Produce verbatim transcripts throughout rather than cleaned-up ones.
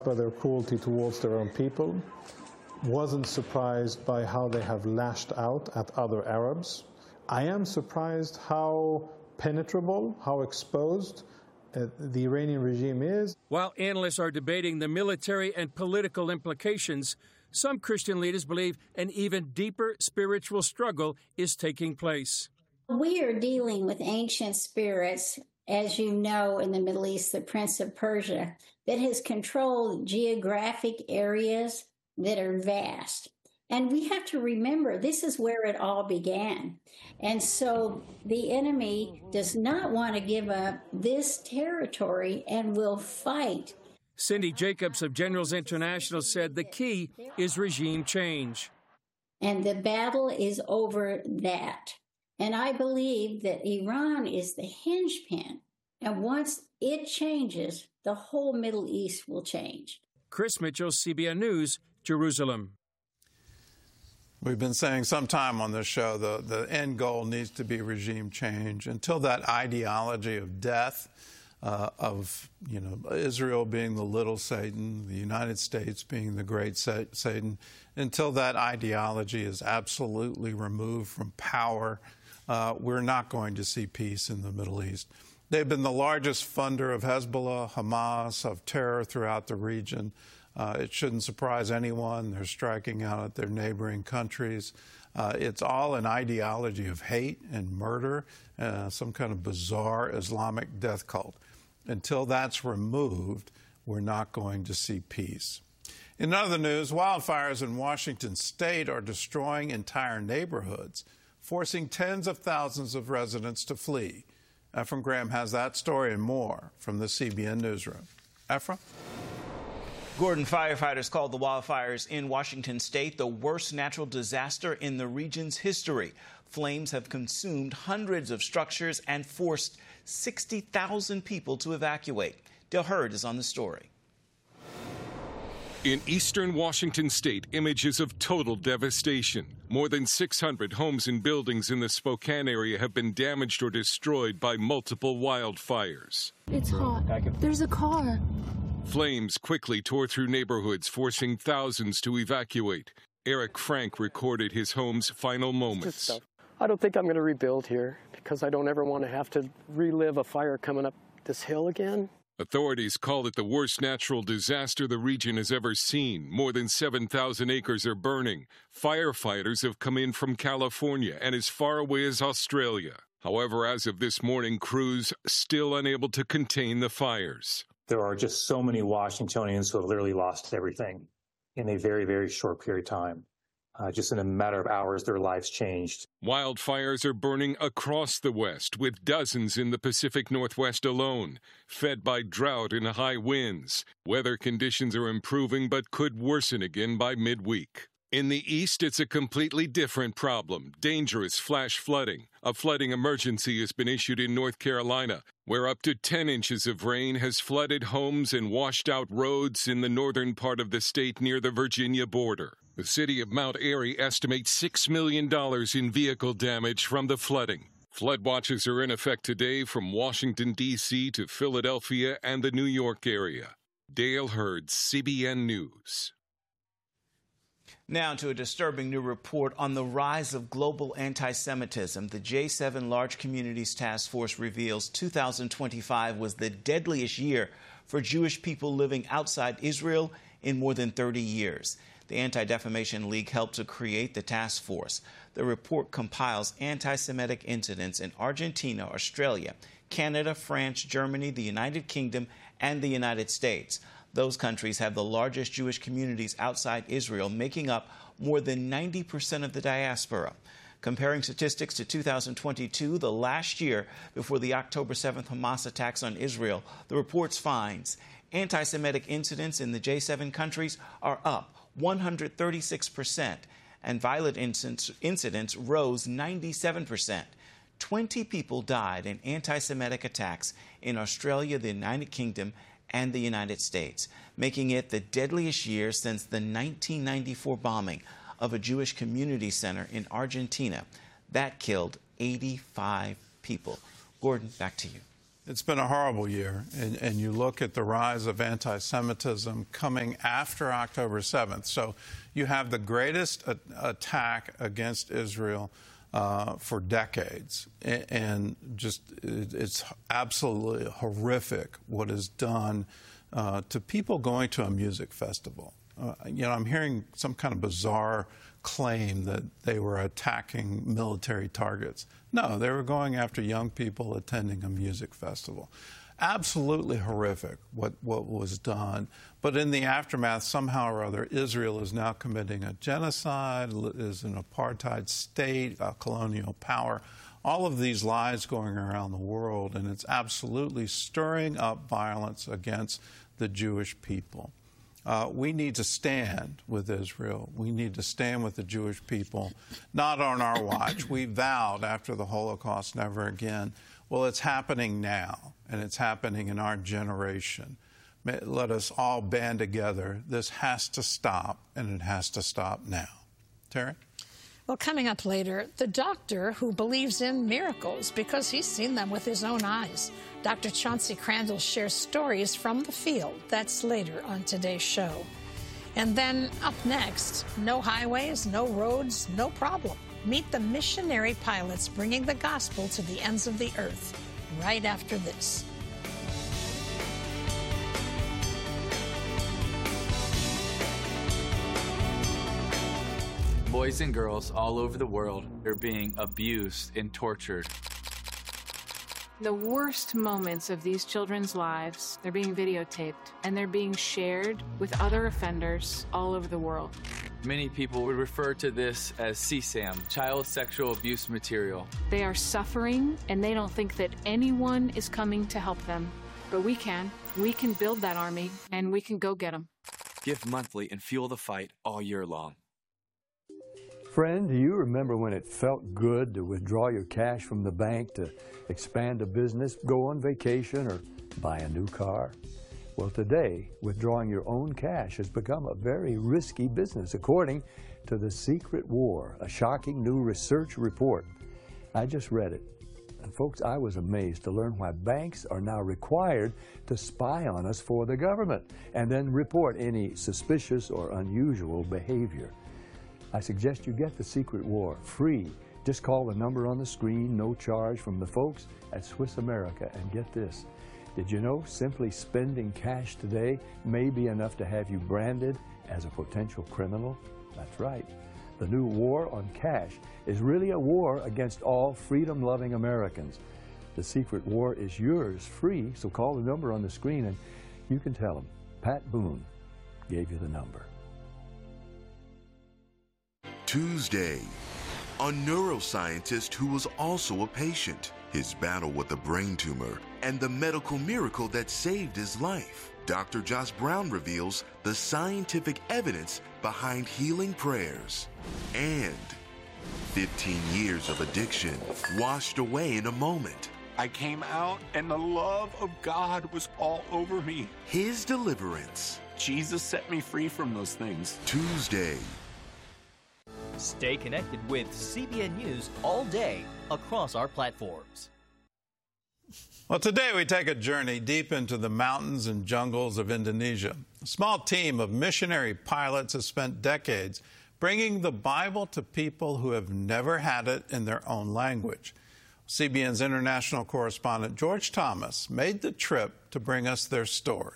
by their cruelty towards their own people, wasn't surprised by how they have lashed out at other Arabs. I am surprised how penetrable, how exposed uh, the Iranian regime is. While analysts are debating the military and political implications, some Christian leaders believe an even deeper spiritual struggle is taking place. We are dealing with ancient spirits, as you know, in the Middle East, the Prince of Persia, that has controlled geographic areas that are vast. And we have to remember, this is where it all began. And so the enemy does not want to give up this territory and will fight. Cindy Jacobs of Generals International said the key is regime change. And the battle is over that. And I believe that Iran is the hinge pin. And once it changes, the whole Middle East will change. Chris Mitchell, C B N News, Jerusalem. We've been saying some time on this show the, the end goal needs to be regime change. Until that ideology of death, uh, of you know Israel being the little Satan, the United States being the great Satan, until that ideology is absolutely removed from power, uh, we're not going to see peace in the Middle East. They've been the largest funder of Hezbollah, Hamas, of terror throughout the region. Uh, it shouldn't surprise anyone. They're striking out at their neighboring countries. Uh, it's all an ideology of hate and murder, uh, some kind of bizarre Islamic death cult. Until that's removed, we're not going to see peace. In other news, wildfires in Washington state are destroying entire neighborhoods, forcing tens of thousands of residents to flee. Ephraim Graham has that story and more from the C B N newsroom. Ephraim? Gordon, firefighters called the wildfires in Washington state the worst natural disaster in the region's history. Flames have consumed hundreds of structures and forced sixty thousand people to evacuate. Dale Hurd is on the story. In eastern Washington state, images of total devastation. More than six hundred homes and buildings in the Spokane area have been damaged or destroyed by multiple wildfires. It's hot. There's a car. Flames quickly tore through neighborhoods, forcing thousands to evacuate. Eric Frank recorded his home's final moments. I don't think I'm going to rebuild here because I don't ever want to have to relive a fire coming up this hill again. Authorities call it the worst natural disaster the region has ever seen. More than seven thousand acres are burning. Firefighters have come in from California and as far away as Australia. However, as of this morning, crews still unable to contain the fires. There are just so many Washingtonians who have literally lost everything in a very, very short period of time. Uh, just in a matter of hours, their lives changed. Wildfires are burning across the West, with dozens in the Pacific Northwest alone, fed by drought and high winds. Weather conditions are improving but could worsen again by midweek. In the East, it's a completely different problem, dangerous flash flooding. A flooding emergency has been issued in North Carolina, where up to ten inches of rain has flooded homes and washed out roads in the northern part of the state near the Virginia border. The city of Mount Airy estimates six million dollars in vehicle damage from the flooding. Flood watches are in effect today from Washington, D C to Philadelphia and the New York area. Dale Hurd, C B N News. Now to a disturbing new report on the rise of global anti-Semitism. The J seven Large Communities Task Force reveals two thousand twenty-five was the deadliest year for Jewish people living outside Israel in more than thirty years. The Anti-Defamation League helped to create the task force. The report compiles anti-Semitic incidents in Argentina, Australia, Canada, France, Germany, the United Kingdom, and the United States. Those countries have the largest Jewish communities outside Israel, making up more than ninety percent of the diaspora. Comparing statistics to two thousand twenty-two, the last year before the October seventh Hamas attacks on Israel, the report finds anti-Semitic incidents in the J seven countries are up one hundred thirty-six percent, and violent incidents rose ninety-seven percent. twenty people died in anti-Semitic attacks in Australia, the United Kingdom, and the United States, making it the deadliest year since the nineteen ninety-four bombing of a Jewish community center in Argentina. That killed eighty-five people. Gordon, back to you. It's been a horrible year, and, and you look at the rise of anti-Semitism coming after October seventh. So you have the greatest a- attack against Israel uh, for decades, and, and just it, it's absolutely horrific what is done uh, to people going to a music festival. Uh, you know, I'm hearing some kind of bizarre claim that they were attacking military targets. No, they were going after young people attending a music festival. Absolutely horrific what, what was done. But in the aftermath, somehow or other, Israel is now committing a genocide, is an apartheid state, a colonial power. All of these lies going around the world, and it's absolutely stirring up violence against the Jewish people. Uh, we need to stand with Israel. We need to stand with the Jewish people, not on our watch. We vowed after the Holocaust never again. Well, it's happening now, and it's happening in our generation. Let us all band together. This has to stop, and it has to stop now. Terry? Well, coming up later, the doctor who believes in miracles because he's seen them with his own eyes. Doctor Chauncey Crandall shares stories from the field. That's later on today's show. And then up next, no highways, no roads, no problem. Meet the missionary pilots bringing the gospel to the ends of the earth right after this. Boys and girls all over the world are being abused and tortured. The worst moments of these children's lives, they're being videotaped, and they're being shared with other offenders all over the world. Many people would refer to this as C SAM, child sexual abuse material. They are suffering, and they don't think that anyone is coming to help them. But we can. We can build that army, and we can go get them. Give monthly and fuel the fight all year long. Friend, do you remember when it felt good to withdraw your cash from the bank to expand a business, go on vacation, or buy a new car? Well, today, withdrawing your own cash has become a very risky business, according to The Secret War, a shocking new research report. I just read it. And folks, I was amazed to learn why banks are now required to spy on us for the government and then report any suspicious or unusual behavior. I suggest you get The Secret War free. Just call the number on the screen, no charge, from the folks at Swiss America. And get this, did you know simply spending cash today may be enough to have you branded as a potential criminal? That's right. The new war on cash is really a war against all freedom-loving Americans. The Secret War is yours free, so call the number on the screen and you can tell them Pat Boone gave you the number. Tuesday, a neuroscientist who was also a patient, his battle with a brain tumor, and the medical miracle that saved his life. Doctor Josh Brown reveals the scientific evidence behind healing prayers. And fifteen years of addiction washed away in a moment. I came out and the love of God was all over me. His deliverance. Jesus set me free from those things. Tuesday. Stay connected with C B N News all day across our platforms. Well, today we take a journey deep into the mountains and jungles of Indonesia. A small team of missionary pilots has spent decades bringing the Bible to people who have never had it in their own language. C B N's international correspondent George Thomas made the trip to bring us their story.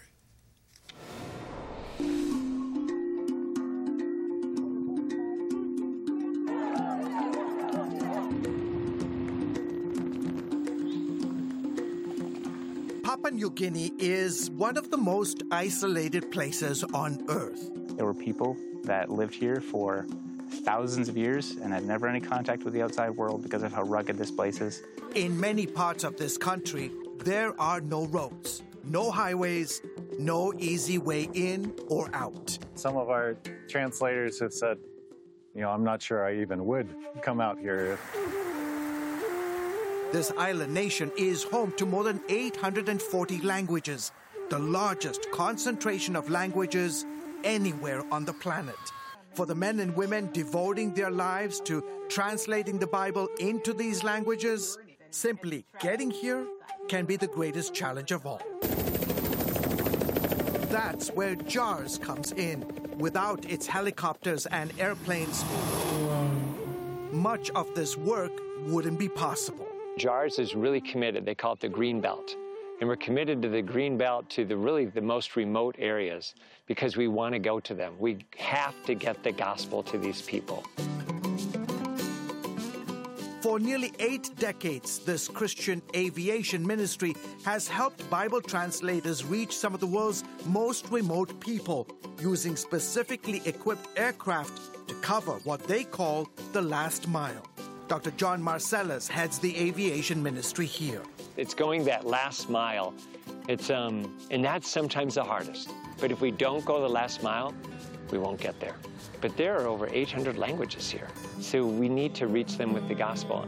Papua New Guinea is one of the most isolated places on Earth. There were people that lived here for thousands of years and had never any contact with the outside world because of how rugged this place is. In many parts of this country, there are no roads, no highways, no easy way in or out. Some of our translators have said, you know, I'm not sure I even would come out here. This island nation is home to more than eight hundred forty languages, the largest concentration of languages anywhere on the planet. For the men and women devoting their lives to translating the Bible into these languages, simply getting here can be the greatest challenge of all. That's where JARS comes in. Without its helicopters and airplanes, much of this work wouldn't be possible. JARS is really committed. They call it the Green Belt. And we're committed to the Green Belt, to the really the most remote areas, because we want to go to them. We have to get the gospel to these people. For nearly eight decades, this Christian aviation ministry has helped Bible translators reach some of the world's most remote people, using specifically equipped aircraft to cover what they call the last mile. Doctor John Marcellus heads the aviation ministry here. It's going that last mile. It's um, and that's sometimes the hardest. But if we don't go the last mile, we won't get there. But there are over eight hundred languages here, so we need to reach them with the gospel.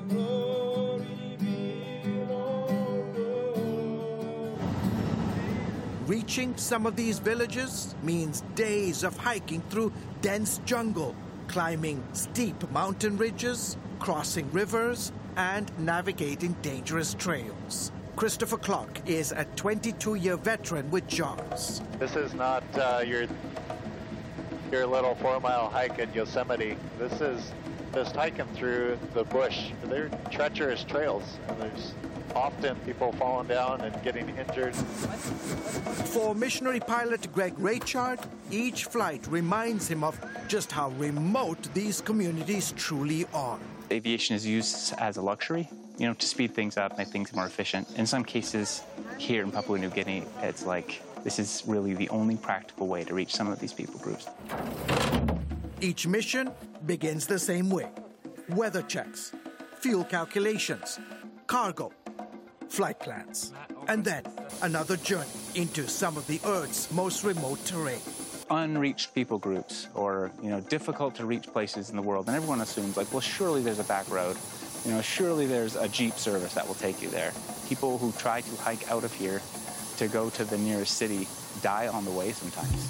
Reaching some of these villages means days of hiking through dense jungle, climbing steep mountain ridges, crossing rivers, and navigating dangerous trails. Christopher Clark is a twenty-two-year veteran with JARS. This is not uh, your your little four-mile hike in Yosemite. This is just hiking through the bush. They're treacherous trails, and there's often people falling down and getting injured. For missionary pilot Greg Raychard, each flight reminds him of just how remote these communities truly are. Aviation is used as a luxury, you know, to speed things up, make things more efficient. In some cases, here in Papua New Guinea, it's like this is really the only practical way to reach some of these people groups. Each mission begins the same way. Weather checks, fuel calculations, cargo, flight plans, and then another journey into some of the Earth's most remote terrain. Unreached people groups, or, you know, difficult to reach places in the world, and everyone assumes, like, well, surely there's a back road. You know, surely there's a Jeep service that will take you there. People who try to hike out of here to go to the nearest city die on the way sometimes.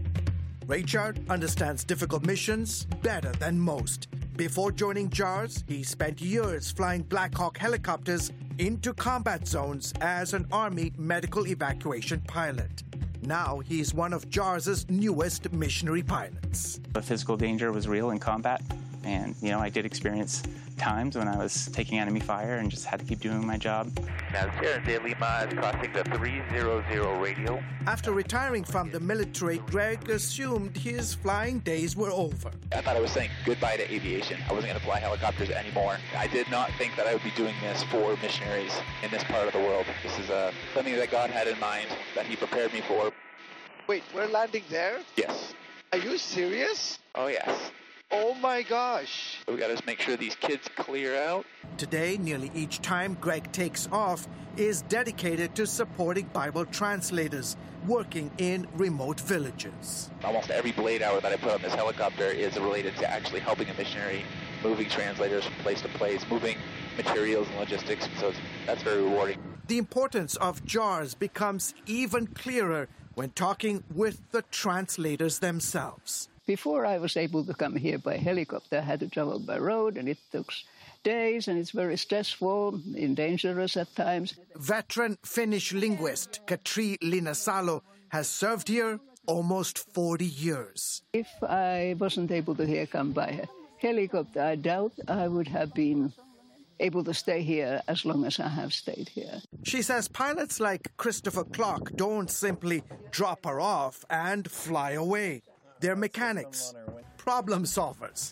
Raychard understands difficult missions better than most. Before joining JARS, he spent years flying Black Hawk helicopters into combat zones as an Army medical evacuation pilot. Now he's one of JARS's newest missionary pilots. The physical danger was real in combat, and, you know, I did experience times when I was taking enemy fire and just had to keep doing my job. Now, Sierra de Lima is crossing the three hundred radio. After retiring from the military, Greg assumed his flying days were over. I thought I was saying goodbye to aviation. I wasn't going to fly helicopters anymore. I did not think that I would be doing this for missionaries in this part of the world. This is uh, something that God had in mind, that He prepared me for. Wait, we're landing there? Yes. Are you serious? Oh, yes. Oh my gosh. We got to make sure these kids clear out. Today, nearly each time Greg takes off is dedicated to supporting Bible translators working in remote villages. Almost every blade hour that I put on this helicopter is related to actually helping a missionary, moving translators from place to place, moving materials and logistics. So it's, that's very rewarding. The importance of JARS becomes even clearer when talking with the translators themselves. Before I was able to come here by helicopter, I had to travel by road, and it took days, and it's very stressful and dangerous at times. Veteran Finnish linguist Katri Linasalo has served here almost forty years. If I wasn't able to here come by helicopter, I doubt I would have been able to stay here as long as I have stayed here. She says pilots like Christopher Clark don't simply drop her off and fly away. They're mechanics, problem solvers,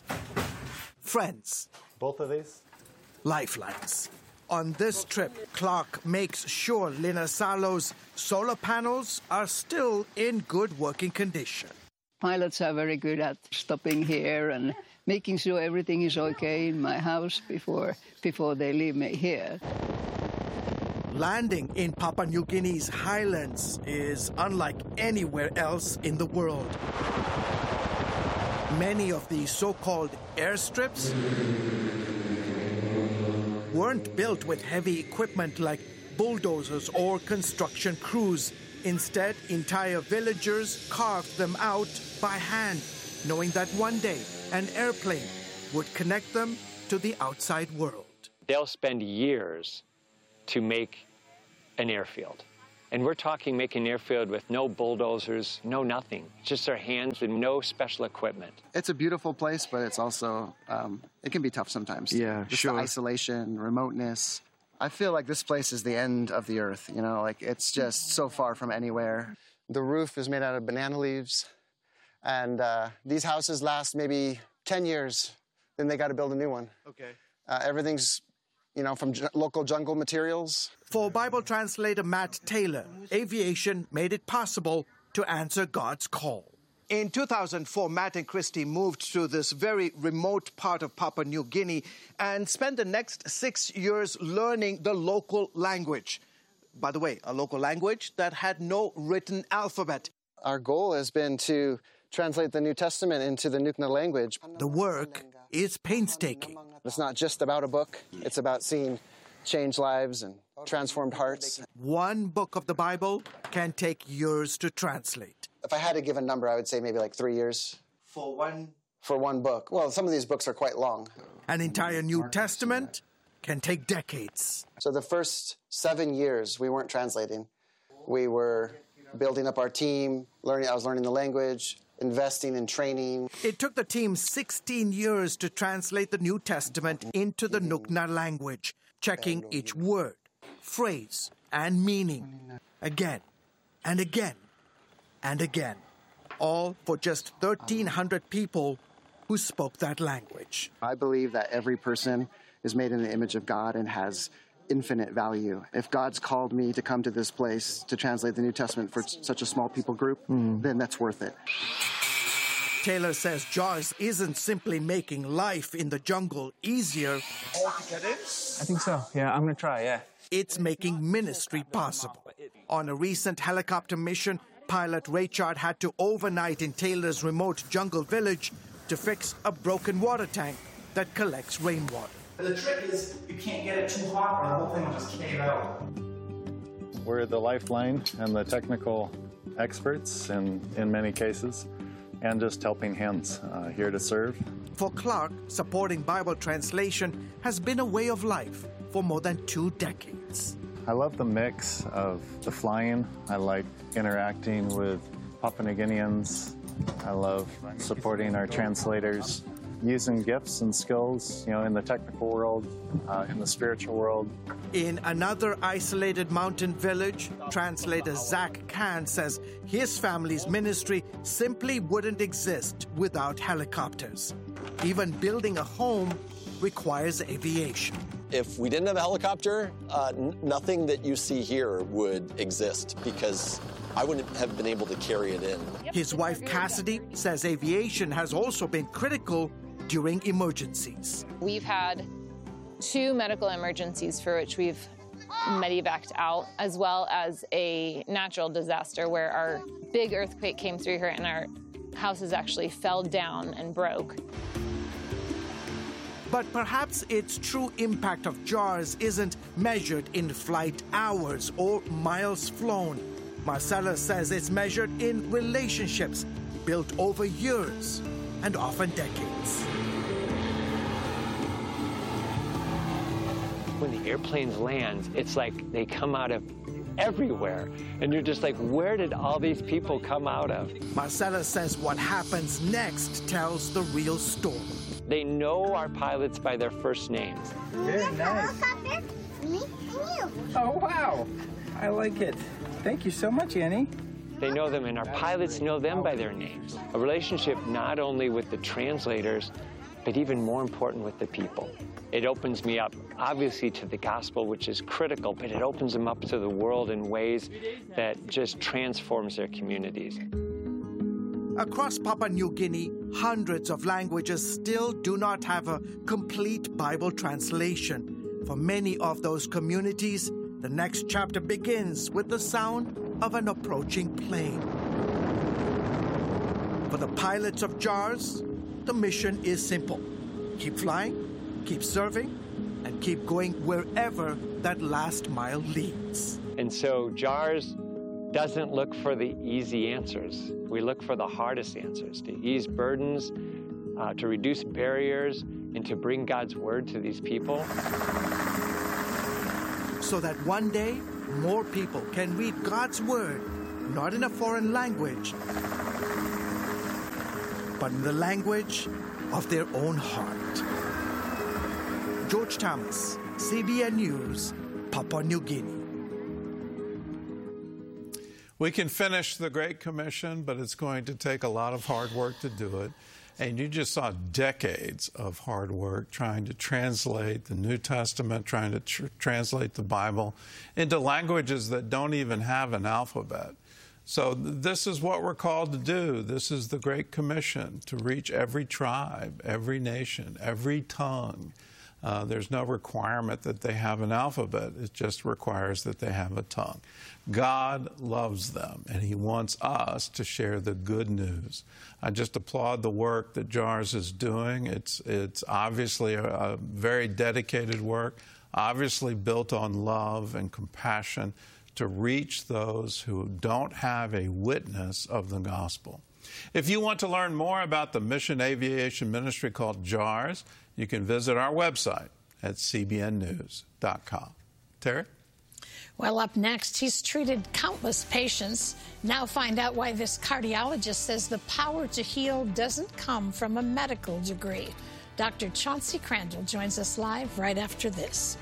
friends. Both of these? Lifelines. On this trip, Clark makes sure Linasalo's solar panels are still in good working condition. Pilots are very good at stopping here and making sure everything is okay in my house before, before they leave me here. Landing in Papua New Guinea's highlands is unlike anywhere else in the world. Many of these so-called airstrips weren't built with heavy equipment like bulldozers or construction crews. Instead, entire villagers carved them out by hand, knowing that one day an airplane would connect them to the outside world. They'll spend years to make an airfield. And we're talking making an airfield with no bulldozers, no nothing, just our hands and no special equipment. It's a beautiful place, but it's also, um, it can be tough sometimes. Yeah, just sure. The isolation, remoteness. I feel like this place is the end of the earth, you know, like it's just so far from anywhere. The roof is made out of banana leaves, and uh, these houses last maybe ten years, then they got to build a new one. Okay. Uh, everything's, you know, from j- local jungle materials. For Bible translator Matt Taylor, aviation made it possible to answer God's call. In two thousand four, Matt and Christy moved to this very remote part of Papua New Guinea and spent the next six years learning the local language. By the way, a local language that had no written alphabet. Our goal has been to translate the New Testament into the Nukna language. The work is painstaking. It's not just about a book. It's about seeing changed lives and transformed hearts. One book of the Bible can take years to translate. If I had to give a number, I would say maybe like three years. For one? For one book. Well, some of these books are quite long. An entire New Testament can take decades. So the first seven years, we weren't translating. We were building up our team, learning. I was learning the language, investing in training. It took the team sixteen years to translate the New Testament into the Nukna language, checking each word, phrase, and meaning again and again and again, all for just thirteen hundred people who spoke that language. I believe that every person is made in the image of God and has infinite value. If God's called me to come to this place to translate the New Testament for such a small people group, mm. then that's worth it. Taylor says JAWS isn't simply making life in the jungle easier. I think so. Yeah, I'm going to try, yeah. It's making ministry possible. On a recent helicopter mission, pilot Raychard had to overnight in Taylor's remote jungle village to fix a broken water tank that collects rainwater. The trick is you can't get it too hot or the whole thing will just cave out. We're the lifeline and the technical experts in, in many cases, and just helping hands uh, here to serve. For Clark, supporting Bible translation has been a way of life for more than two decades. I love the mix of the flying. I like interacting with Papua New Guineans. I love supporting our translators, using gifts and skills, you know, in the technical world, uh, in the spiritual world. In another isolated mountain village, translator Zach Kahn says his family's ministry simply wouldn't exist without helicopters. Even building a home requires aviation. If we didn't have a helicopter, uh, n- nothing that you see here would exist because I wouldn't have been able to carry it in. His wife Cassidy says aviation has also been critical during emergencies. We've had two medical emergencies for which we've medevaced out, as well as a natural disaster where our big earthquake came through here and our houses actually fell down and broke. But perhaps its true impact of JAWS isn't measured in flight hours or miles flown. Marcella says it's measured in relationships built over years and often decades. When the airplanes land, it's like they come out of everywhere. And you're just like, where did all these people come out of? Marcella says what happens next tells the real story. They know our pilots by their first names. Very nice. Oh, wow. I like it. Thank you so much, Annie. They know them, and our pilots know them by their names. A relationship not only with the translators, but even more important with the people. It opens me up, obviously, to the gospel, which is critical, but it opens them up to the world in ways that just transforms their communities. Across Papua New Guinea, hundreds of languages still do not have a complete Bible translation. For many of those communities, the next chapter begins with the sound of an approaching plane. For the pilots of JAWS, the mission is simple. Keep flying, keep serving, and keep going wherever that last mile leads. And so JAWS doesn't look for the easy answers. We look for the hardest answers, to ease burdens, uh, to reduce barriers, and to bring God's word to these people. So that one day, more people can read God's Word, not in a foreign language, but in the language of their own heart. George Thomas, C B N News, Papua New Guinea. We can finish the Great Commission, but it's going to take a lot of hard work to do it. And you just saw decades of hard work trying to translate the New Testament, trying to tr- translate the Bible into languages that don't even have an alphabet. So th- this is what we're called to do. This is the Great Commission, to reach every tribe, every nation, every tongue. Uh, there's no requirement that they have an alphabet. It just requires that they have a tongue. God loves them, and he wants us to share the good news. I just applaud the work that JARS is doing. It's, it's obviously a, a very dedicated work, obviously built on love and compassion to reach those who don't have a witness of the gospel. If you want to learn more about the mission aviation ministry called JARS, you can visit our website at c b n news dot com. Terry? Well, up next, he's treated countless patients. Now find out why this cardiologist says the power to heal doesn't come from a medical degree. Doctor Chauncey Crandall joins us live right after this.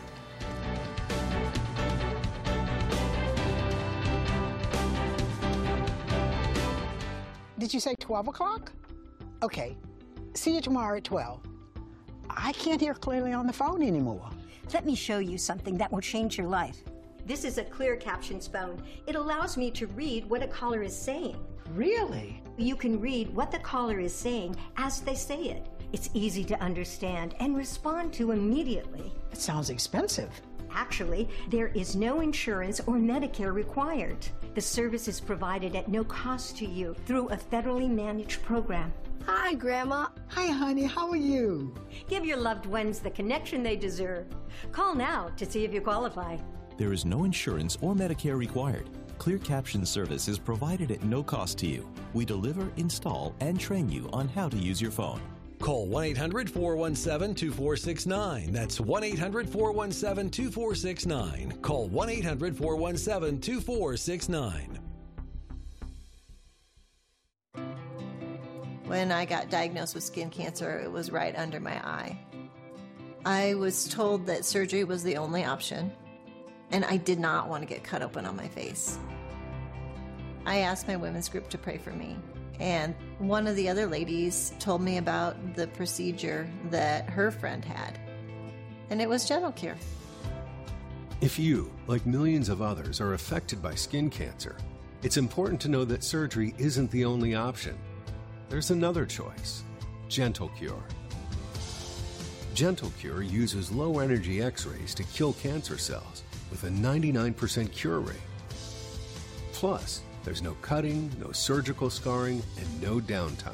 Did you say twelve o'clock? Okay. See you tomorrow at twelve. I can't hear clearly on the phone anymore. Let me show you something that will change your life. This is a clear captions phone. It allows me to read what a caller is saying. Really? You can read what the caller is saying as they say it. It's easy to understand and respond to immediately. It sounds expensive. Actually, there is no insurance or Medicare required. The service is provided at no cost to you through a federally managed program. Hi, Grandma. Hi, honey. How are you? Give your loved ones the connection they deserve. Call now to see if you qualify. There is no insurance or Medicare required. Clear Caption service is provided at no cost to you. We deliver, install, and train you on how to use your phone. Call one eight hundred, four one seven, two four six nine. That's one eight hundred, four one seven, two four six nine. Call one eight hundred, four one seven, two four six nine. When I got diagnosed with skin cancer, it was right under my eye. I was told that surgery was the only option, and I did not want to get cut open on my face. I asked my women's group to pray for me, and one of the other ladies told me about the procedure that her friend had, and it was Gentle Cure. If you, like millions of others, are affected by skin cancer, it's important to know that surgery isn't the only option. There's another choice, Gentle Cure. Gentle Cure uses low-energy X-rays to kill cancer cells with a ninety-nine percent cure rate. Plus, there's no cutting, no surgical scarring, and no downtime.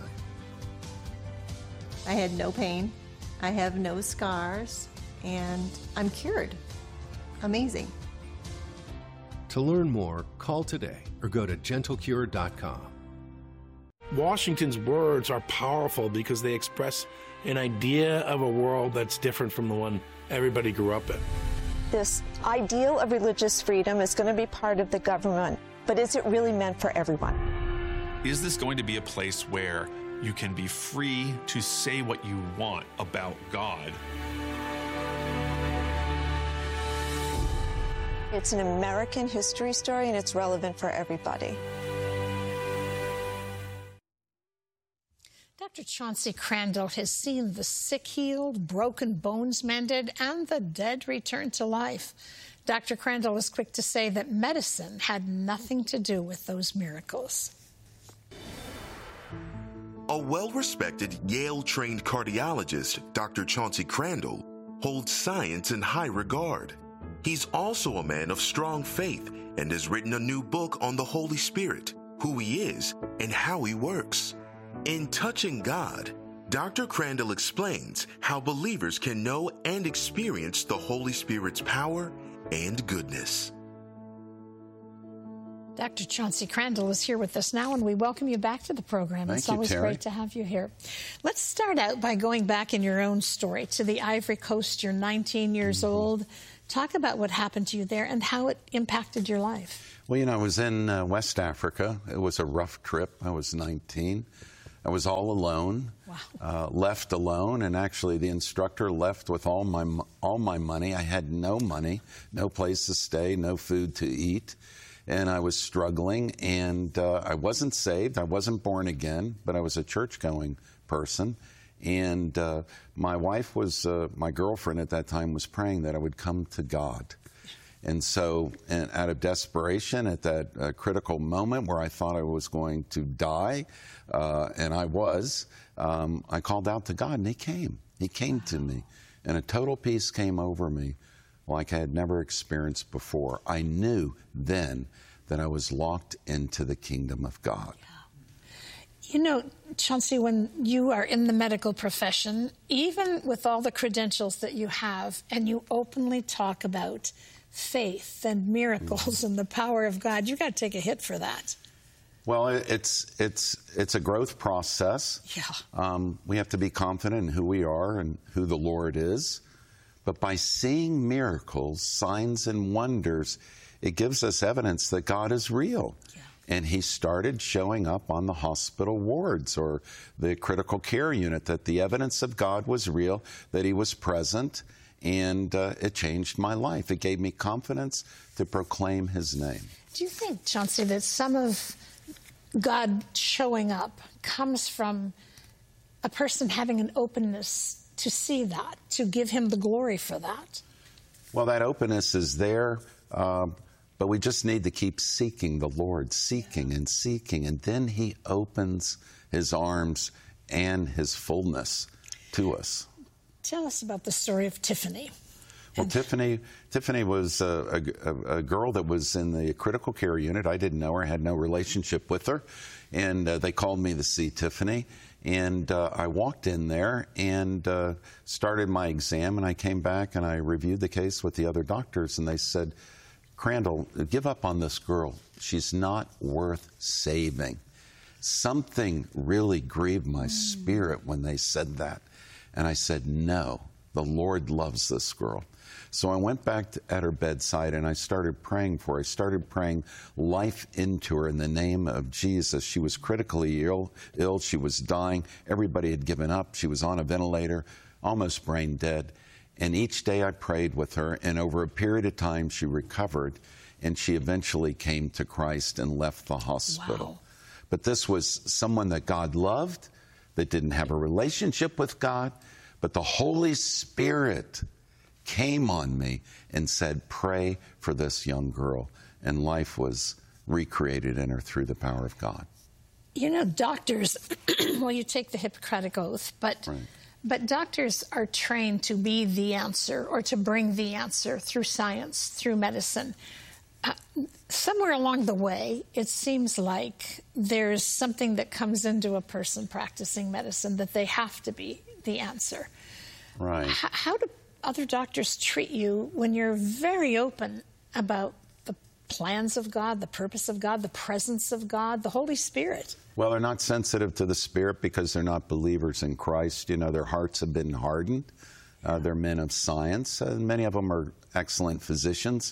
I had no pain, I have no scars, and I'm cured. Amazing. To learn more, call today or go to gentle cure dot com. Washington's words are powerful because they express an idea of a world that's different from the one everybody grew up in. This ideal of religious freedom is going to be part of the government, but is it really meant for everyone? Is this going to be a place where you can be free to say what you want about God? It's an American history story, and it's relevant for everybody. Doctor Chauncey Crandall has seen the sick healed, broken bones mended, and the dead returned to life. Doctor Crandall is quick to say that medicine had nothing to do with those miracles. A well-respected Yale-trained cardiologist, Doctor Chauncey Crandall, holds science in high regard. He's also a man of strong faith and has written a new book on the Holy Spirit, who he is, and how he works. In Touching God, Doctor Crandall explains how believers can know and experience the Holy Spirit's power and goodness. Doctor Chauncey Crandall is here with us now, and we welcome you back to the program. Thank it's you, always Terry. great to have you here. Let's start out by going back in your own story to the Ivory Coast. You're nineteen years mm-hmm. old. Talk about what happened to you there and how it impacted your life. Well, you know, I was in uh, West Africa. It was a rough trip. I was nineteen. I was all alone, wow. uh, left alone, and actually the instructor left with all my all my money. I had no money, no place to stay, no food to eat, and I was struggling, and uh, I wasn't saved. I wasn't born again, but I was a church-going person, and uh, my wife was, uh, my girlfriend at that time was praying that I would come to God. And so, and out of desperation, at that uh, critical moment where I thought I was going to die, uh, and I was, um, I called out to God, and He came. He came to me, and a total peace came over me like I had never experienced before. I knew then that I was locked into the kingdom of God. You know, Chauncey, when you are in the medical profession, even with all the credentials that you have, and you openly talk about faith and miracles and the power of God, you got to take a hit for that. Well, it's it's it's a growth process. Yeah. Um, we have to be confident in who we are and who the Lord is. But by seeing miracles, signs, and wonders, it gives us evidence that God is real. Yeah. And He started showing up on the hospital wards or the critical care unit, that the evidence of God was real, that He was present. And uh, it changed my life. It gave me confidence to proclaim His name. Do you think, Chauncey, that some of God showing up comes from a person having an openness to see that, to give Him the glory for that? Well, that openness is there, uh, but we just need to keep seeking the Lord, seeking and seeking, and then He opens His arms and His fullness to us. Tell us about the story of Tiffany. Well, Tiffany Tiffany was a, a, a girl that was in the critical care unit. I didn't know her. I had no relationship with her. And uh, they called me to see Tiffany. And uh, I walked in there and uh, started my exam. And I came back and I reviewed the case with the other doctors. And they said, Crandall, give up on this girl. She's not worth saving. Something really grieved my mm. spirit when they said that. And I said, no, the Lord loves this girl. So I went back to, at her bedside and I started praying for her. I started praying life into her in the name of Jesus. She was critically ill, ill. She was dying. Everybody had given up. She was on a ventilator, almost brain dead. And each day I prayed with her, and over a period of time she recovered, and she eventually came to Christ and left the hospital. Wow. But this was someone that God loved, that didn't have a relationship with God, but the Holy Spirit came on me and said, pray for this young girl. And life was recreated in her through the power of God. You know, doctors, well, you take the Hippocratic Oath, but, right. but doctors are trained to be the answer or to bring the answer through science, through medicine. Uh, somewhere along the way, it seems like there's something that comes into a person practicing medicine that they have to be the answer. Right. H- how do other doctors treat you when you're very open about the plans of God, the purpose of God, the presence of God, the Holy Spirit? Well, they're not sensitive to the Spirit because they're not believers in Christ. You know, their hearts have been hardened. Uh, they're men of science. Uh, many of them are excellent physicians.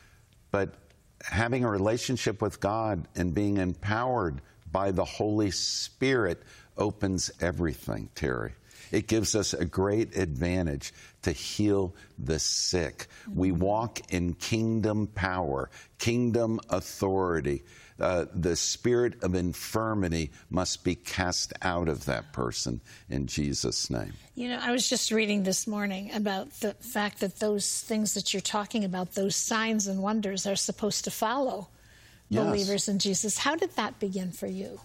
But having a relationship with God and being empowered by the Holy Spirit opens everything, Terry. It gives us a great advantage to heal the sick. We walk in kingdom power, kingdom authority. Uh, the spirit of infirmity must be cast out of that person in Jesus' name. You know, I was just reading this morning about the fact that those things that you're talking about, those signs and wonders, are supposed to follow yes. believers in Jesus. How did that begin for you?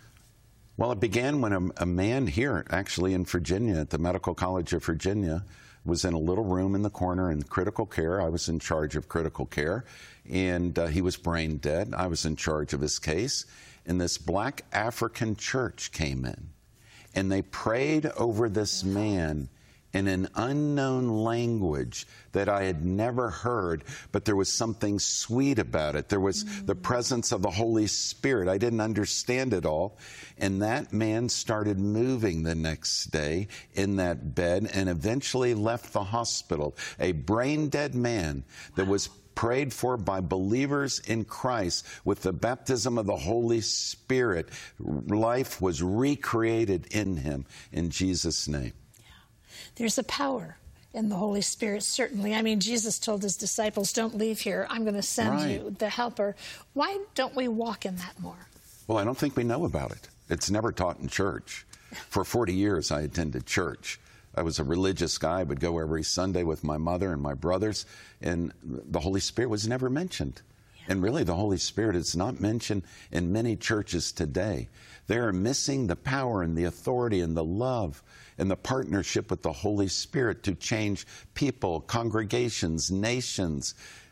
Well, it began when a, a man here, actually in Virginia, at the Medical College of Virginia, was in a little room in the corner in critical care. I was in charge of critical care, and uh, he was brain dead. I was in charge of his case. And this black African church came in, and they prayed over this man, in an unknown language that I had never heard, but there was something sweet about it. There was mm-hmm. the presence of the Holy Spirit. I didn't understand it all. And that man started moving the next day in that bed and eventually left the hospital. A brain-dead man that was prayed for by believers in Christ with the baptism of the Holy Spirit. Life was recreated in him in Jesus' name. There's a power in the Holy Spirit, certainly. I mean, Jesus told his disciples, don't leave here. I'm going to send right. you the helper. Why don't we walk in that more? Well, I don't think we know about it. It's never taught in church. For forty years, I attended church. I was a religious guy. I would go every Sunday with my mother and my brothers, and the Holy Spirit was never mentioned. Yeah. And really, the Holy Spirit is not mentioned in many churches today. They are missing the power and the authority and the love and the partnership with the Holy Spirit to change people, congregations, nations.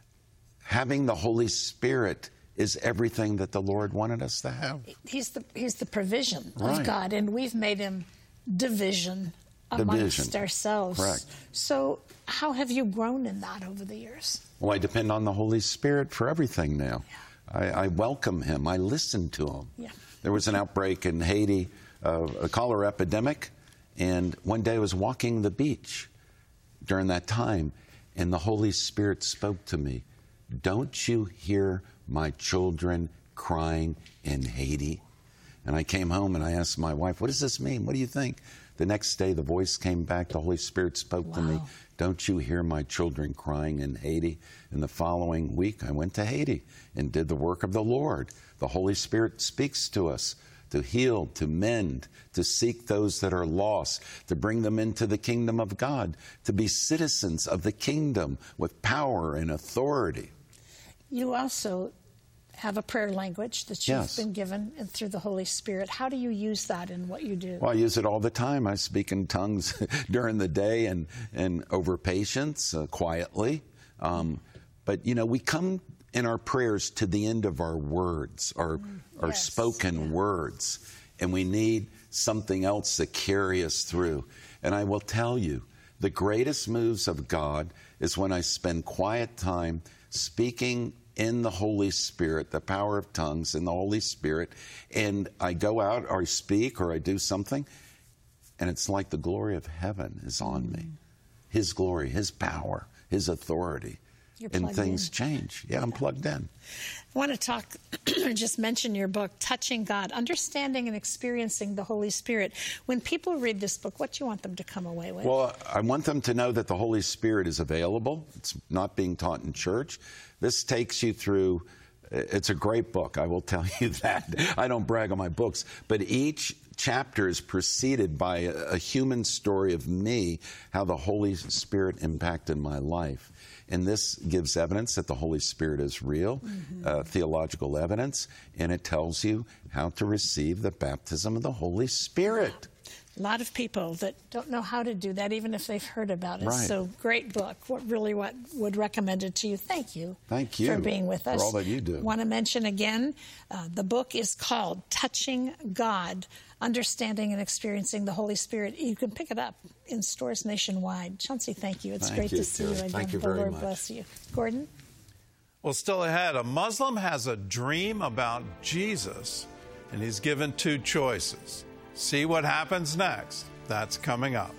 Having the Holy Spirit is everything that the Lord wanted us to have. He's the, he's the provision right. of God, and we've made him division amongst division. ourselves. Correct. So how have you grown in that over the years? Well, I depend on the Holy Spirit for everything now. Yeah. I, I welcome him. I listen to him. Yeah. There was an outbreak in Haiti, uh, a cholera epidemic, and one day I was walking the beach during that time, and the Holy Spirit spoke to me. Don't you hear my children crying in Haiti? And I came home and I asked my wife, what does this mean? What do you think? The next day, the voice came back. The Holy Spirit spoke wow. to me. Don't you hear my children crying in Haiti? And the following week, I went to Haiti and did the work of the Lord. The Holy Spirit speaks to us to heal, to mend, to seek those that are lost, to bring them into the kingdom of God, to be citizens of the kingdom with power and authority. You also have a prayer language that you've yes. been given through the Holy Spirit. How do you use that in what you do? Well, I use it all the time. I speak in tongues during the day and, and over patience, uh, quietly. Um, but, you know, we come in our prayers to the end of our words, our, mm, our yes. spoken yeah. words, and we need something else to carry us through. And I will tell you, the greatest moves of God is when I spend quiet time speaking in the Holy Spirit, the power of tongues in the Holy Spirit, and I go out or I speak or I do something, and it's like the glory of heaven is on me. His glory, his power, his authority. You're and things in. change. Yeah, I'm plugged in. I want to talk, just mention your book, Touching God, Understanding and Experiencing the Holy Spirit. When people read this book, what do you want them to come away with? Well, I want them to know that the Holy Spirit is available. It's not being taught in church. This takes you through, it's a great book, I will tell you that. I don't brag on my books, but each chapter is preceded by a, a human story of me, how the Holy Spirit impacted my life. And this gives evidence that the Holy Spirit is real, mm-hmm. uh, theological evidence, and it tells you how to receive the baptism of the Holy Spirit. A lot of people that don't know how to do that, even if they've heard about it. Right. So great book. What really what would recommend it to you. Thank you. Thank you for being with us. For all that you do. Want to mention again, uh, the book is called Touching God, Understanding and Experiencing the Holy Spirit. You can pick it up in stores nationwide. Chauncey, thank you. It's thank great you, to see Terry. you again. Thank you the very Lord much. bless you. Gordon? Well, still ahead, a Muslim has a dream about Jesus, and he's given two choices. See what happens next. That's coming up.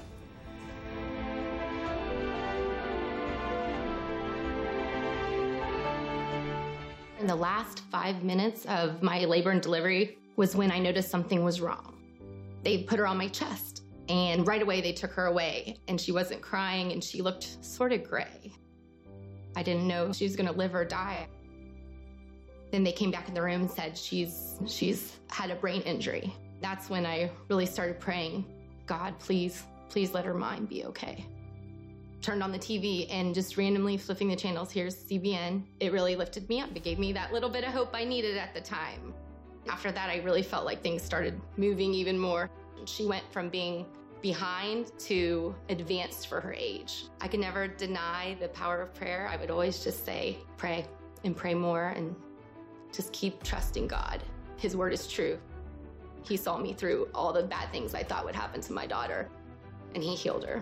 In the last five minutes of my labor and delivery was when I noticed something was wrong. They put her on my chest, and right away they took her away, and she wasn't crying, and she looked sort of gray. I didn't know if she was going to live or die. Then they came back in the room and said she's she's had a brain injury. That's when I really started praying, God, please, please let her mind be okay. Turned on the T V and just randomly flipping the channels, here's C B N. It really lifted me up. It gave me that little bit of hope I needed at the time. After that, I really felt like things started moving even more. She went from being behind to advanced for her age. I could never deny the power of prayer. I would always just say, pray and pray more and just keep trusting God. His word is true. He saw me through all the bad things I thought would happen to my daughter, and he healed her.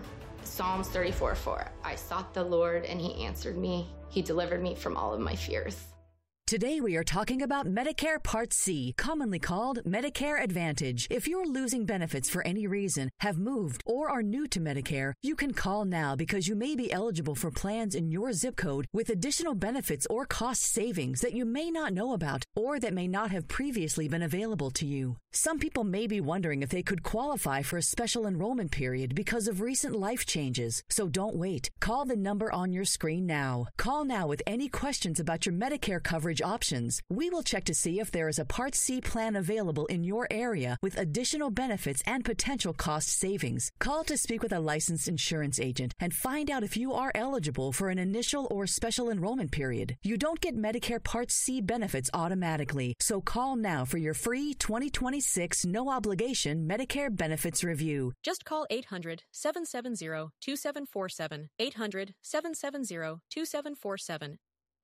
Psalms thirty-four four. I sought the Lord and he answered me. He delivered me from all of my fears. Today we are talking about Medicare Part C, commonly called Medicare Advantage. If you're losing benefits for any reason, have moved, or are new to Medicare, you can call now because you may be eligible for plans in your zip code with additional benefits or cost savings that you may not know about or that may not have previously been available to you. Some people may be wondering if they could qualify for a special enrollment period because of recent life changes. So don't wait. Call the number on your screen now. Call now with any questions about your Medicare coverage options. We will check to see if there is a Part C plan available in your area with additional benefits and potential cost savings. Call to speak with a licensed insurance agent and find out if you are eligible for an initial or special enrollment period. You don't get Medicare Part C benefits automatically, so call now for your free twenty twenty-six no-obligation Medicare benefits review. Just call eight hundred, seven seven zero, two seven four seven, eight hundred, seven seven zero, two seven four seven.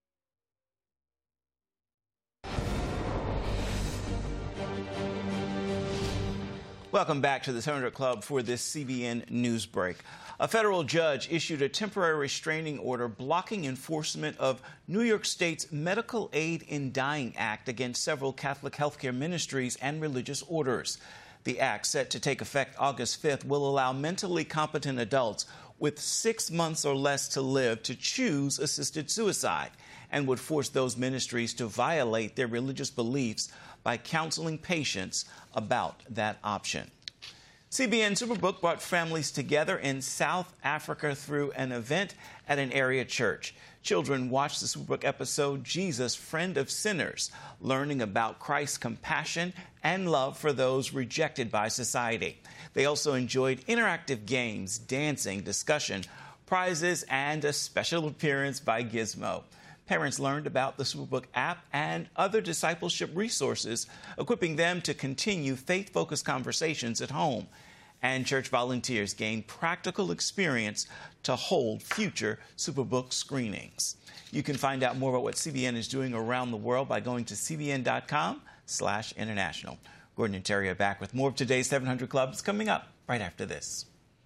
Welcome back to the seven hundred Club for this C B N News Break. A federal judge issued a temporary restraining order blocking enforcement of New York State's Medical Aid in Dying Act against several Catholic healthcare ministries and religious orders. The act, set to take effect August fifth, will allow mentally competent adults with six months or less to live to choose assisted suicide and would force those ministries to violate their religious beliefs by counseling patients about that option. C B N Superbook brought families together in South Africa through an event at an area church. Children watched the Superbook episode, Jesus, Friend of Sinners, learning about Christ's compassion and love for those rejected by society. They also enjoyed interactive games, dancing, discussion, prizes, and a special appearance by Gizmo. Parents learned about the Superbook app and other discipleship resources, equipping them to continue faith-focused conversations at home. And church volunteers gained practical experience to hold future Superbook screenings. You can find out more about what C B N is doing around the world by going to c b n dot com slash international. Gordon and Terry are back with more of today's seven hundred Clubs coming up right after this.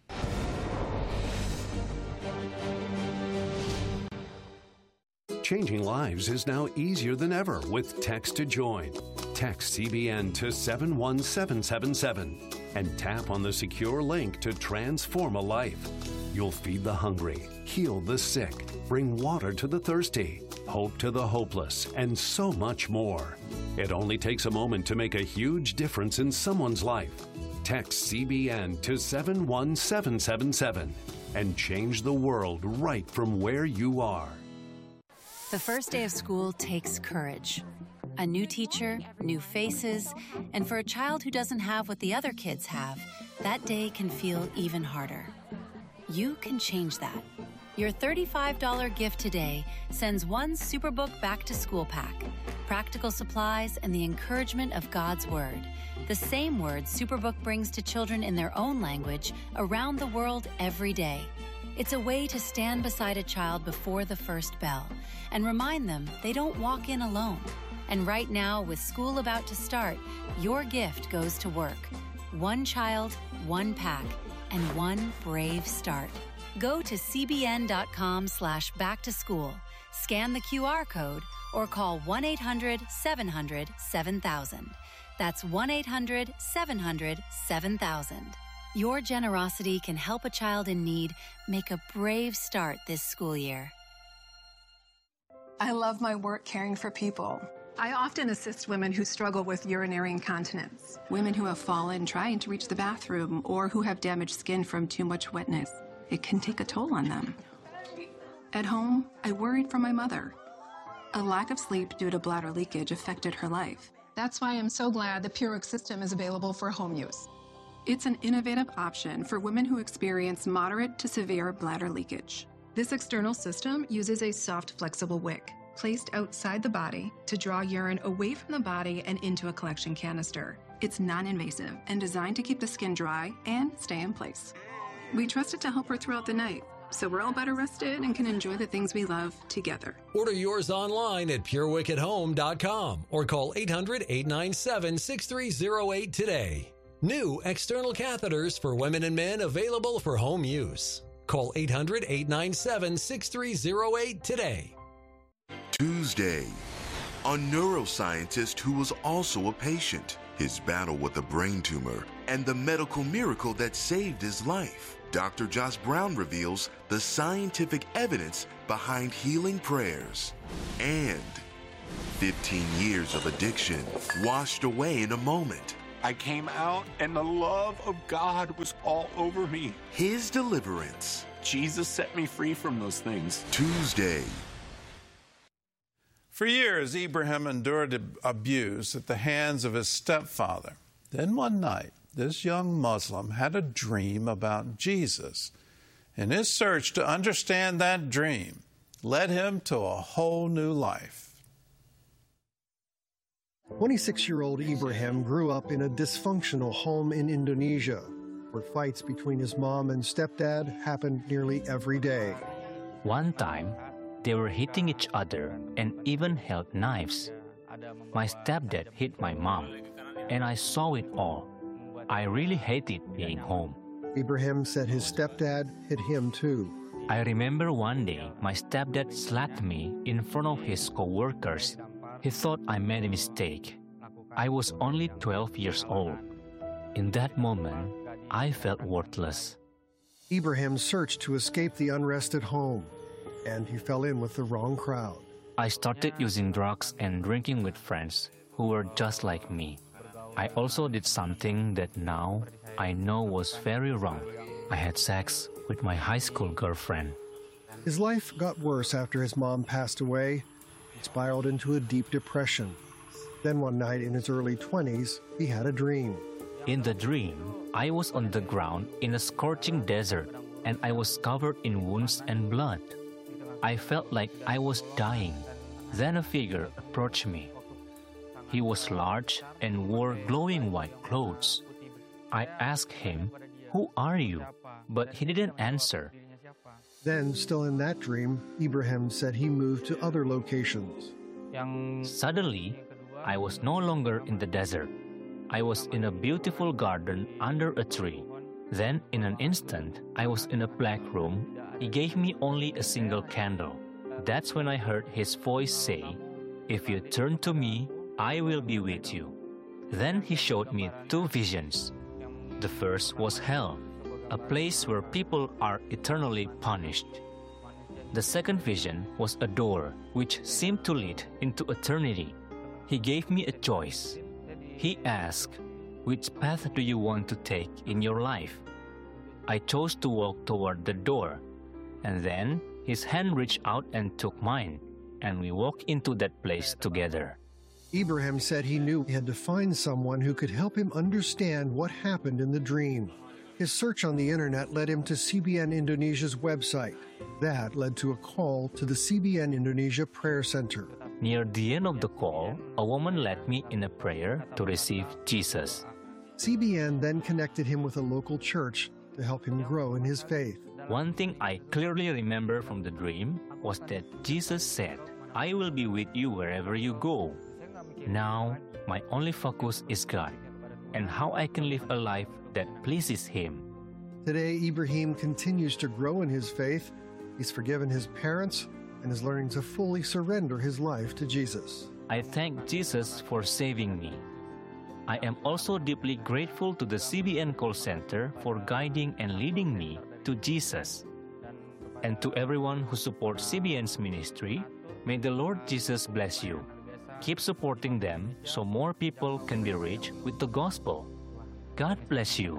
Changing lives is now easier than ever with Text to Join. Text C B N to seven one seven seven seven and tap on the secure link to transform a life. You'll feed the hungry, heal the sick, bring water to the thirsty, hope to the hopeless, and so much more. It only takes a moment to make a huge difference in someone's life. Text C B N to seven one seven seven seven and change the world right from where you are. The first day of school takes courage. A new teacher, new faces, and for a child who doesn't have what the other kids have, that day can feel even harder. You can change that. Your thirty-five dollars gift today sends one Superbook Back to School pack, practical supplies, and the encouragement of God's Word. The same word Superbook brings to children in their own language around the world every day. It's a way to stand beside a child before the first bell and remind them they don't walk in alone. And right now, with school about to start, your gift goes to work. One child, one pack, and one brave start. Go to c b n dot com slash back to school, scan the Q R code, or call one eight hundred seven hundred seven thousand. That's one eight hundred seven hundred seven thousand. Your generosity can help a child in need make a brave start this school year. I love my work caring for people. I often assist women who struggle with urinary incontinence, women who have fallen trying to reach the bathroom, or who have damaged skin from too much wetness. It can take a toll on them. At home, I worried for my mother. A lack of sleep due to bladder leakage affected her life. That's why I'm so glad the PureWick system is available for home use. It's an innovative option for women who experience moderate to severe bladder leakage. This external system uses a soft, flexible wick placed outside the body to draw urine away from the body and into a collection canister. It's non-invasive and designed to keep the skin dry and stay in place. We trust it to help her throughout the night, so we're all better rested and can enjoy the things we love together. Order yours online at pure wick at home dot com or call eight hundred, eight nine seven, six three zero eight today. New external catheters for women and men available for home use. Call eight hundred, eight nine seven, six three zero eight today. Tuesday, a neuroscientist who was also a patient, his battle with a brain tumor, and the medical miracle that saved his life. Doctor Josh Brown reveals the scientific evidence behind healing prayers. And fifteen years of addiction washed away in a moment. I came out and the love of God was all over me. His deliverance. Jesus set me free from those things. Tuesday. For years, Ibrahim endured abuse at the hands of his stepfather. Then one night, this young Muslim had a dream about Jesus. And his search to understand that dream led him to a whole new life. twenty-six-year-old Ibrahim grew up in a dysfunctional home in Indonesia, where fights between his mom and stepdad happened nearly every day. One time, they were hitting each other and even held knives. My stepdad hit my mom, and I saw it all. I really hated being home. Ibrahim said his stepdad hit him too. I remember one day my stepdad slapped me in front of his co-workers. He thought I made a mistake. I was only twelve years old. In that moment, I felt worthless. Ibrahim searched to escape the unrest at home, and he fell in with the wrong crowd. I started using drugs and drinking with friends who were just like me. I also did something that now I know was very wrong. I had sex with my high school girlfriend. His life got worse after his mom passed away. He spiraled into a deep depression. Then one night in his early twenties, he had a dream. In the dream, I was on the ground in a scorching desert, and I was covered in wounds and blood. I felt like I was dying. Then a figure approached me. He was large and wore glowing white clothes. I asked him, "Who are you?" But he didn't answer. Then, still in that dream, Ibrahim said he moved to other locations. Suddenly, I was no longer in the desert. I was in a beautiful garden under a tree. Then, in an instant, I was in a black room. He gave me only a single candle. That's when I heard his voice say, "If you turn to me, I will be with you." Then he showed me two visions. The first was hell, a place where people are eternally punished. The second vision was a door which seemed to lead into eternity. He gave me a choice. He asked, "Which path do you want to take in your life?" I chose to walk toward the door, and then his hand reached out and took mine, and we walked into that place together. Ibrahim said he knew he had to find someone who could help him understand what happened in the dream. His search on the internet led him to C B N Indonesia's website. That led to a call to the C B N Indonesia Prayer Center. Near the end of the call, a woman led me in a prayer to receive Jesus. C B N then connected him with a local church to help him grow in his faith. One thing I clearly remember from the dream was that Jesus said, "I will be with you wherever you go." Now, my only focus is God and how I can live a life that pleases Him. Today, Ibrahim continues to grow in his faith. He's forgiven his parents and is learning to fully surrender his life to Jesus. I thank Jesus for saving me. I am also deeply grateful to the C B N call center for guiding and leading me to Jesus. And to everyone who supports C B N's ministry, may the Lord Jesus bless you. Keep supporting them so more people can be reached with the gospel. God bless you.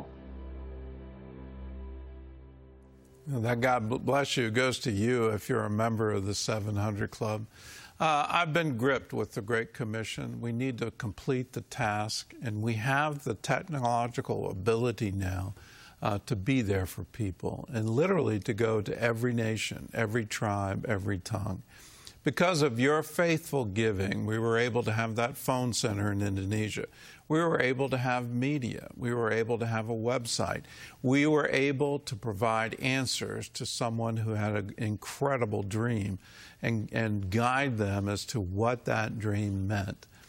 That God bless you goes to you if you're a member of the seven hundred Club. Uh, I've been gripped with the Great Commission. We need to complete the task, and we have the technological ability now uh, to be there for people and literally to go to every nation, every tribe, every tongue. Because of your faithful giving, we were able to have that phone center in Indonesia. We were able to have media. We were able to have a website. We were able to provide answers to someone who had an incredible dream and, and guide them as to what that dream meant.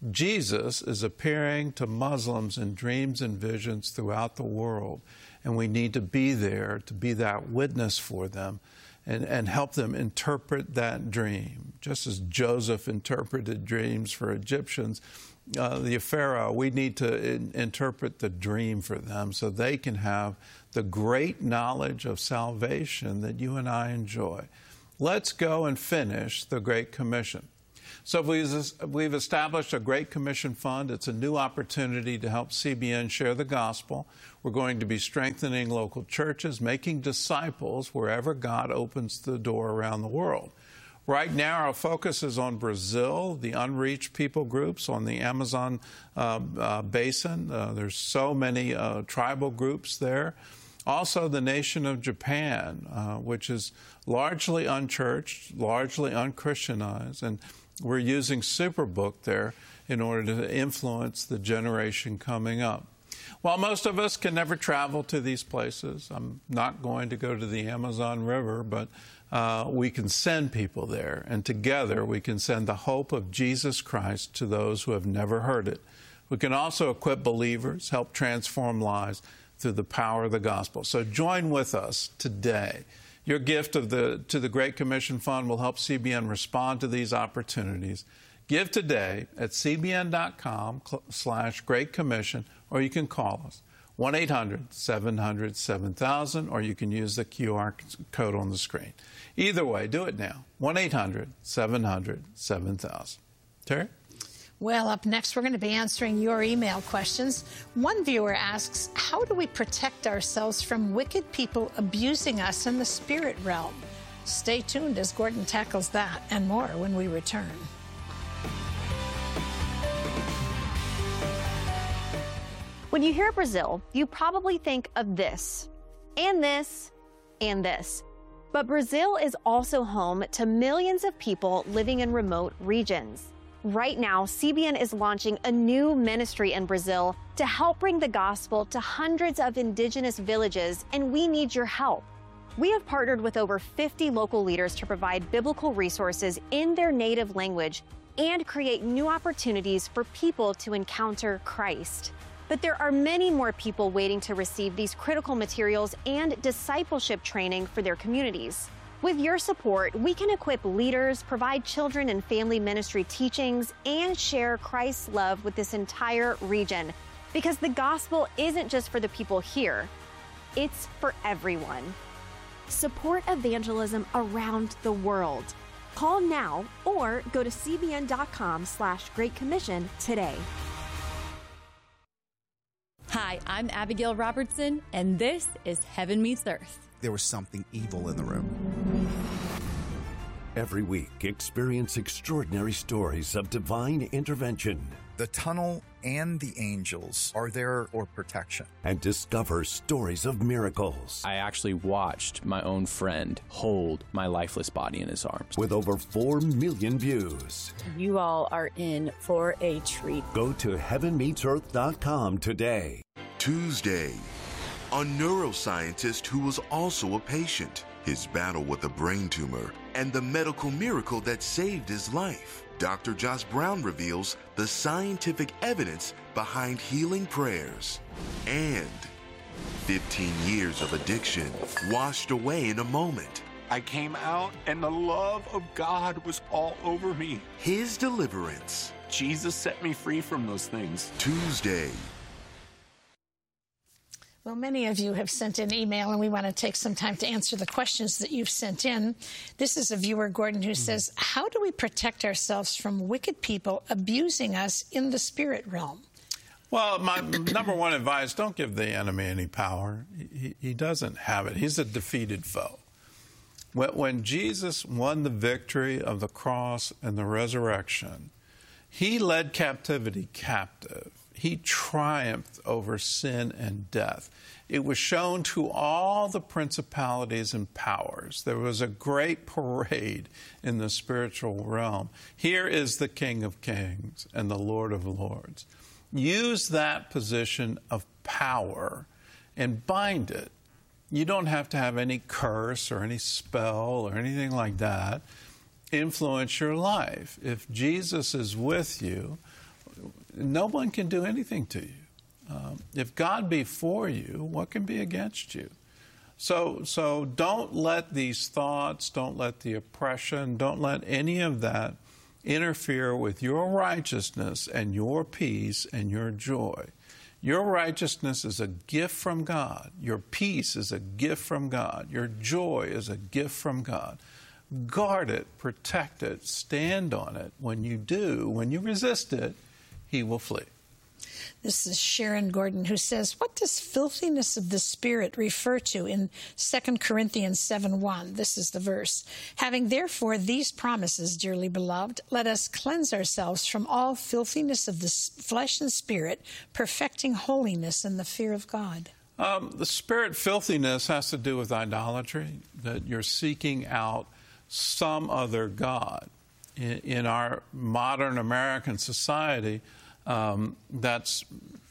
Jesus is appearing to Muslims in dreams and visions throughout the world, and we need to be there to be that witness for them and, and help them interpret that dream. Just as Joseph interpreted dreams for Egyptians, uh, the Pharaoh, we need to in, interpret the dream for them so they can have the great knowledge of salvation that you and I enjoy. Let's go and finish the Great Commission. So we've established a Great Commission Fund. It's a new opportunity to help C B N share the gospel. We're going to be strengthening local churches, making disciples wherever God opens the door around the world. Right now, our focus is on Brazil, the unreached people groups on the Amazon uh, uh, basin. Uh, there's so many uh, tribal groups there. Also, the nation of Japan, uh, which is largely unchurched, largely unchristianized, and we're using Superbook there in order to influence the generation coming up. While most of us can never travel to these places, I'm not going to go to the Amazon River, but uh, we can send people there, and together we can send the hope of Jesus Christ to those who have never heard it. We can also equip believers, help transform lives through the power of the gospel. So join with us today. Your gift of the, to the Great Commission Fund will help C B N respond to these opportunities. Give today at cbn.com slash Great Commission, or you can call us, one eight hundred seven hundred seven thousand, or you can use the Q R code on the screen. Either way, do it now, one eight hundred seven hundred seven thousand. Terry? Well, up next, we're going to be answering your email questions. One viewer asks, how do we protect ourselves from wicked people abusing us in the spirit realm? Stay tuned as Gordon tackles that and more when we return. When you hear Brazil, you probably think of this, and this, and this. But Brazil is also home to millions of people living in remote regions. Right now, C B N is launching a new ministry in Brazil to help bring the gospel to hundreds of indigenous villages, and we need your help. We have partnered with over fifty local leaders to provide biblical resources in their native language and create new opportunities for people to encounter Christ. But there are many more people waiting to receive these critical materials and discipleship training for their communities. With your support, we can equip leaders, provide children and family ministry teachings, and share Christ's love with this entire region. Because the gospel isn't just for the people here, it's for everyone. Support evangelism around the world. Call now or go to cbn.com slash Great Commission today. Hi, I'm Abigail Robertson, and this is Heaven Meets Earth. There was something evil in the room. Every week, experience extraordinary stories of divine intervention. The tunnel and the angels are there for protection. And discover stories of miracles. I actually watched my own friend hold my lifeless body in his arms. With over four million views. You all are in for a treat. Go to heaven meets earth dot com today. Tuesday, a neuroscientist who was also a patient, his battle with a brain tumor, and the medical miracle that saved his life. Doctor Josh Brown reveals the scientific evidence behind healing prayers. And fifteen years of addiction washed away in a moment. I came out and the love of God was all over me. His deliverance. Jesus set me free from those things. Tuesday. Well, many of you have sent in email, and we want to take some time to answer the questions that you've sent in. This is a viewer, Gordon, who says, how do we protect ourselves from wicked people abusing us in the spirit realm? Well, my number one advice, don't give the enemy any power. He, he doesn't have it. He's a defeated foe. When, when Jesus won the victory of the cross and the resurrection, he led captivity captive. He triumphed over sin and death. It was shown to all the principalities and powers. There was a great parade in the spiritual realm. Here is the King of Kings and the Lord of Lords. Use that position of power and bind it. You don't have to have any curse or any spell or anything like that influence your life. If Jesus is with you, no one can do anything to you. Um, if God be for you, what can be against you? So, so don't let these thoughts, don't let the oppression, don't let any of that interfere with your righteousness and your peace and your joy. Your righteousness is a gift from God. Your peace is a gift from God. Your joy is a gift from God. Guard it, protect it, stand on it. When you do, when you resist it, He will flee. This is Sharon Gordon, who says, what does filthiness of the Spirit refer to in Second Corinthians seven one? This is the verse. Having therefore these promises, dearly beloved, let us cleanse ourselves from all filthiness of the flesh and spirit, perfecting holiness in the fear of God. Um, the spirit filthiness has to do with idolatry, that you're seeking out some other God. In, in our modern American society, Um, that's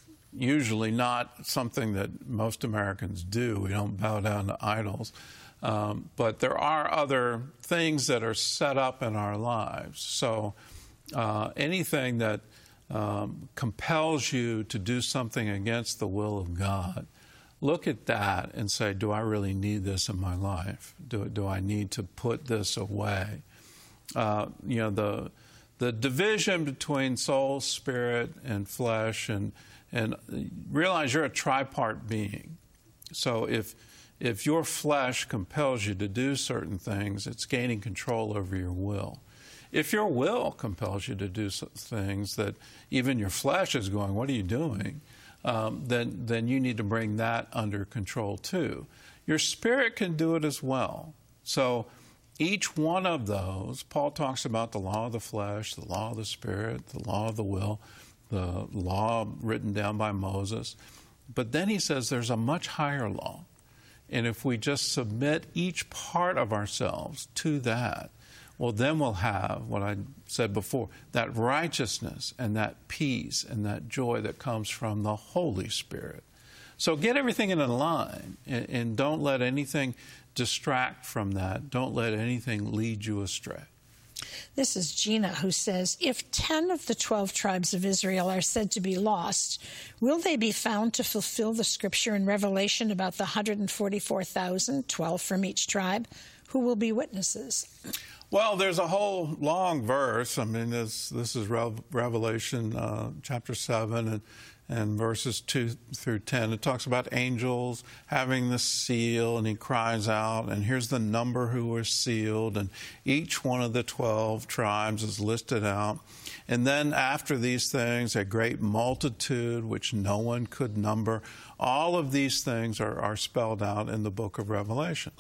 usually not something that most Americans do. We don't bow down to idols. Um, but there are other things that are set up in our lives. So uh, anything that um, compels you to do something against the will of God, look at that and say, do I really need this in my life? Do, do I need to put this away? Uh, you know, the... The division between soul, spirit, and flesh, and and realize you're a tripart being. So if if your flesh compels you to do certain things, it's gaining control over your will. If your will compels you to do things that even your flesh is going, what are you doing? Um, then then you need to bring that under control too. Your spirit can do it as well. So each one of those, Paul talks about the law of the flesh, the law of the spirit, the law of the will, the law written down by Moses. But then he says there's a much higher law. And if we just submit each part of ourselves to that, well, then we'll have what I said before, that righteousness and that peace and that joy that comes from the Holy Spirit. So get everything in a line and, and don't let anything distract from that. Don't let anything lead you astray. This is Gina, who says, if ten of the twelve tribes of Israel are said to be lost, will they be found to fulfill the scripture in Revelation about the one hundred forty-four thousand, twelve from each tribe, who will be witnesses? Well, there's a whole long verse. I mean, this, this is Revelation uh, chapter seven, and And verses two through ten, it talks about angels having the seal, and he cries out, and here's the number who were sealed, and each one of the twelve tribes is listed out. And then after these things, a great multitude which no one could number. All of these things are, are spelled out in the book of Revelation.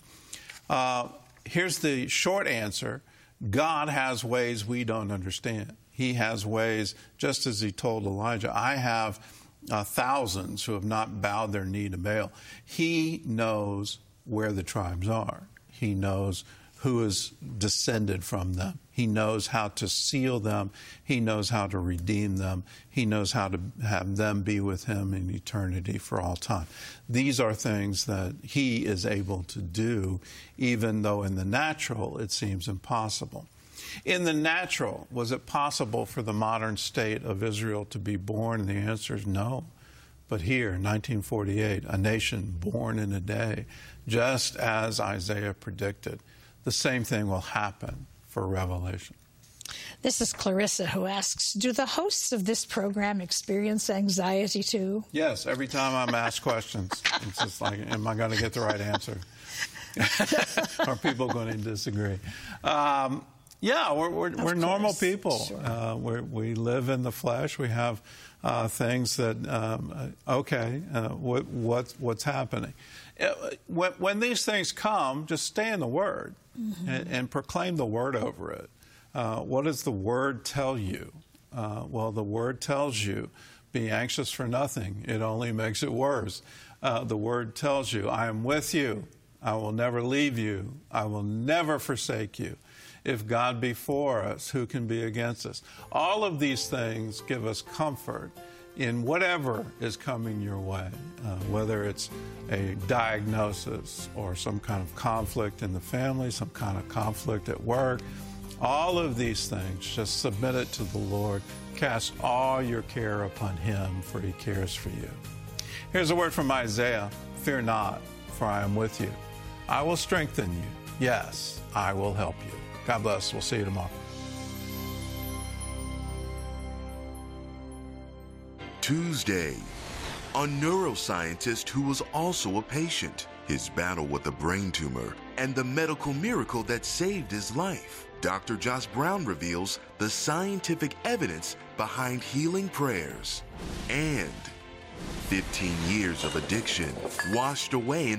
Uh, here's the short answer. God has ways we don't understand. He has ways, just as he told Elijah, I have Uh, thousands who have not bowed their knee to Baal. He knows where the tribes are. He knows who is descended from them. He knows how to seal them. He knows how to redeem them. He knows how to have them be with him in eternity for all time. These are things that he is able to do, even though in the natural it seems impossible. In the natural, was it possible for the modern state of Israel to be born? And the answer is no. But here, nineteen forty-eight, a nation born in a day, just as Isaiah predicted. The same thing will happen for Revelation. This is Clarissa, who asks, do the hosts of this program experience anxiety too? Yes, every time I'm asked questions, it's just like, am I going to get the right answer? Are people going to disagree? Um, Yeah, we're we're, we're normal people. Sure. Uh, we're, we live in the flesh. We have uh, things that um, okay. Uh, what what what's happening? Uh, when, when these things come, just stay in the Word mm-hmm. and, and proclaim the Word over it. Uh, what does the Word tell you? Uh, well, the Word tells you, be anxious for nothing. It only makes it worse. Uh, the Word tells you, I am with you. I will never leave you. I will never forsake you. If God be for us, who can be against us? All of these things give us comfort in whatever is coming your way, uh, whether it's a diagnosis or some kind of conflict in the family, some kind of conflict at work. All of these things, just submit it to the Lord, Cast all your care upon him, for he cares for you. Here's a word from Isaiah. Fear not, for I am with you. I will strengthen you. Yes, I will help you. God bless. We'll see you tomorrow. Tuesday, a neuroscientist who was also a patient, his battle with a brain tumor, and the medical miracle that saved his life. Doctor Josh Brown reveals the scientific evidence behind healing prayers. And fifteen years of addiction washed away in